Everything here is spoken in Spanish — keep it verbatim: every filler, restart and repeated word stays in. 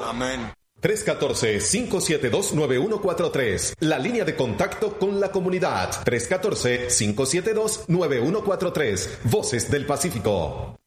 Amén. tres uno cuatro, cinco siete dos, nueve uno cuatro tres. La línea de contacto con la comunidad. tres uno cuatro, cinco siete dos, nueve uno cuatro tres. Voces del Pacífico.